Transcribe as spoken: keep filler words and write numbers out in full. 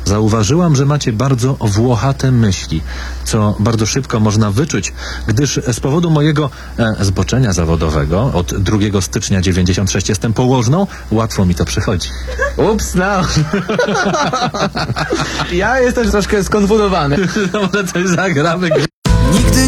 Zauważyłam, że macie bardzo włochate myśli, co bardzo szybko można wyczuć, gdyż z powodu mojego e, zboczenia zawodowego od drugiego stycznia dziewięćdziesiąt sześć jestem położną, łatwo mi to przychodzi. Ups, no. Ja jestem troszkę skonfundowany. Może coś zagramy.